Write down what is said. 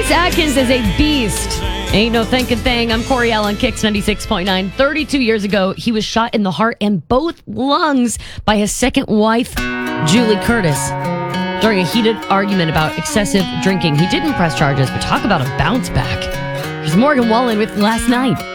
Chris Atkins is a beast. Ain't no thinking thing. I'm Corey Allen, Kicks 96.9. 32 years ago, he was shot in the heart and both lungs by his second wife, Julie Curtis, during a heated argument about excessive drinking. He didn't press charges, but talk about a bounce back. Here's Morgan Wallen with Last Night.